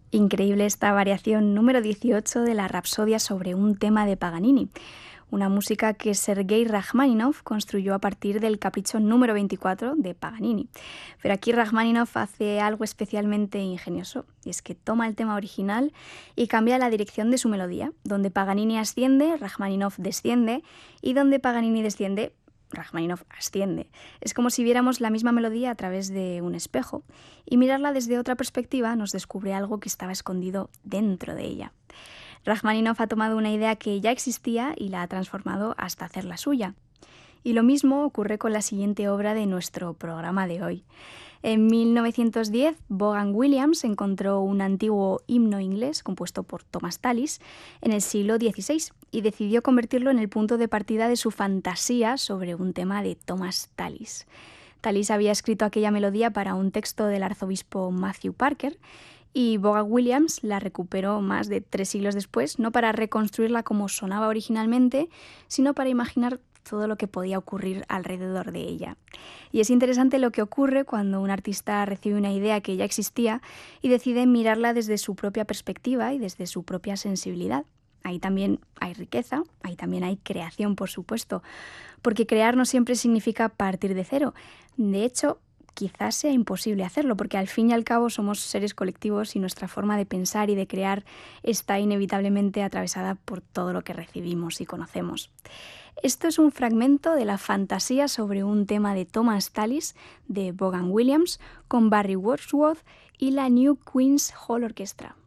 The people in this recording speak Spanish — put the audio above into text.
Increíble esta variación número 18 de la Rapsodia sobre un tema de Paganini, una música que Sergei Rachmaninoff construyó a partir del capricho número 24 de Paganini. Pero aquí Rachmaninoff hace algo especialmente ingenioso, y es que toma el tema original y cambia la dirección de su melodía. Donde Paganini asciende, Rachmaninoff desciende, y donde Paganini desciende, Rachmaninoff asciende. Es como si viéramos la misma melodía a través de un espejo, y mirarla desde otra perspectiva nos descubre algo que estaba escondido dentro de ella. Rachmaninoff ha tomado una idea que ya existía y la ha transformado hasta hacerla suya. Y lo mismo ocurre con la siguiente obra de nuestro programa de hoy. En 1910, Vaughan Williams encontró un antiguo himno inglés compuesto por Thomas Tallis en el siglo XVI y decidió convertirlo en el punto de partida de su fantasía sobre un tema de Thomas Tallis. Tallis había escrito aquella melodía para un texto del arzobispo Matthew Parker y Vaughan Williams la recuperó más de 3 siglos después, no para reconstruirla como sonaba originalmente, sino para imaginar todo lo que podía ocurrir alrededor de ella. Y es interesante lo que ocurre cuando un artista recibe una idea que ya existía y decide mirarla desde su propia perspectiva y desde su propia sensibilidad. Ahí también hay riqueza, ahí también hay creación, por supuesto, porque crear no siempre significa partir de cero. De hecho, quizás sea imposible hacerlo, porque al fin y al cabo somos seres colectivos y nuestra forma de pensar y de crear está inevitablemente atravesada por todo lo que recibimos y conocemos. Esto es un fragmento de la fantasía sobre un tema de Thomas Tallis de Vaughan Williams con Barry Wordsworth y la New Queen's Hall Orchestra.